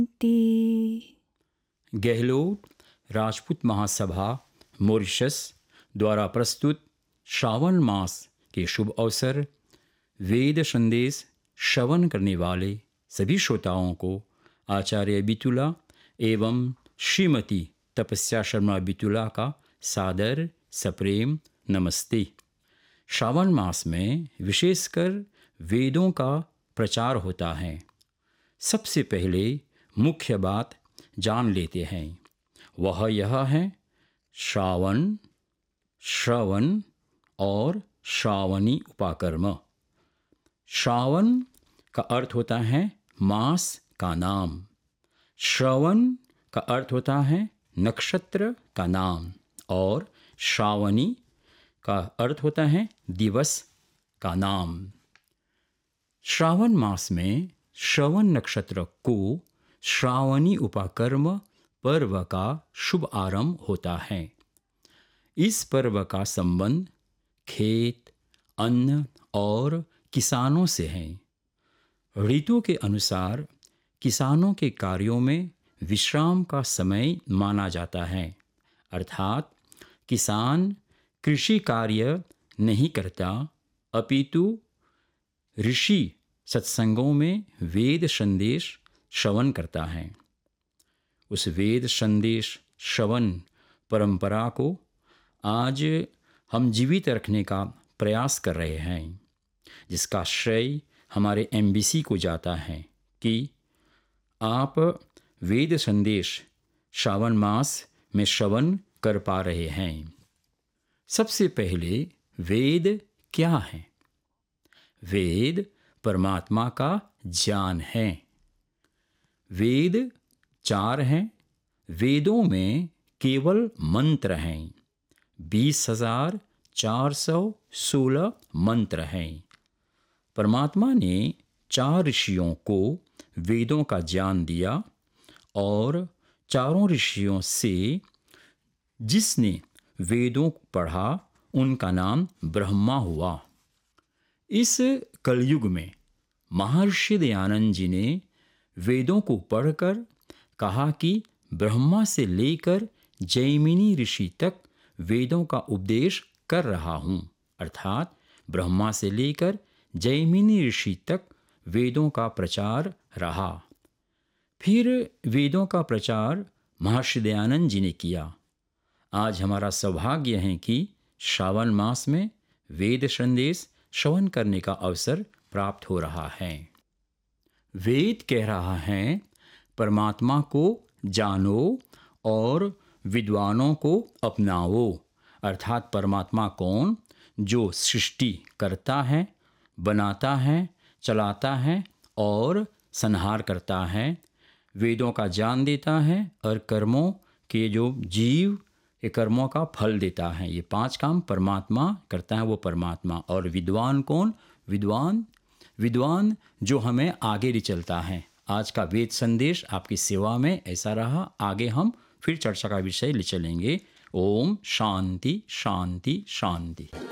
गहलोत राजपूत महासभा Mauritius द्वारा प्रस्तुत श्रावण मास के शुभ अवसर वेद संदेश श्रवण करने वाले सभी श्रोताओं को आचार्य बितुला एवं श्रीमती तपस्या शर्मा बितुला का सादर सप्रेम नमस्ते। श्रावण मास में विशेषकर वेदों का प्रचार होता है। सबसे पहले मुख्य बात जान लेते हैं, वह यह है श्रावण, श्रवण और श्रावणी उपाकर्म। श्रावण का अर्थ होता है मास का नाम, श्रवण का अर्थ होता है नक्षत्र का नाम और श्रावणी का अर्थ होता है दिवस का नाम। श्रावण मास में श्रवण नक्षत्र को श्रावणी उपाकर्म पर्व का शुभ आरंभ होता है। इस पर्व का संबंध खेत, अन्न और किसानों से है। ऋतु के अनुसार किसानों के कार्यों में विश्राम का समय माना जाता है, अर्थात किसान कृषि कार्य नहीं करता, अपितु ऋषि सत्संगों में वेद संदेश श्रवण करता है। उस वेद संदेश श्रवण परंपरा को आज हम जीवित रखने का प्रयास कर रहे हैं, जिसका श्रेय हमारे एमबीसी को जाता है कि आप वेद संदेश श्रावण मास में श्रवण कर पा रहे हैं। सबसे पहले वेद क्या है? वेद परमात्मा का ज्ञान है। वेद 4 हैं। वेदों में केवल मंत्र हैं। 20,416 मंत्र हैं। परमात्मा ने 4 ऋषियों को वेदों का ज्ञान दिया और चारों ऋषियों से जिसने वेदों को पढ़ा उनका नाम ब्रह्मा हुआ। इस कलयुग में महर्षि दयानंद जी ने वेदों को पढ़कर कहा कि ब्रह्मा से लेकर जैमिनी ऋषि तक वेदों का उपदेश कर रहा हूँ, अर्थात ब्रह्मा से लेकर जैमिनी ऋषि तक वेदों का प्रचार रहा। फिर वेदों का प्रचार महर्षि दयानंद जी ने किया। आज हमारा सौभाग्य है कि श्रावण मास में वेद संदेश श्रवण करने का अवसर प्राप्त हो रहा है। वेद कह रहा है परमात्मा को जानो और विद्वानों को अपनाओ, अर्थात परमात्मा कौन? जो सृष्टि करता है, बनाता है, चलाता है और संहार करता है, वेदों का ज्ञान देता है और कर्मों के जो जीव ये कर्मों का फल देता है। ये 5 काम परमात्मा करता है, वो परमात्मा। और विद्वान कौन? विद्वान जो हमें आगे ले चलता है। आज का वेद संदेश आपकी सेवा में ऐसा रहा। आगे हम फिर चर्चा का विषय ले चलेंगे। ओम शांति शांति शांति।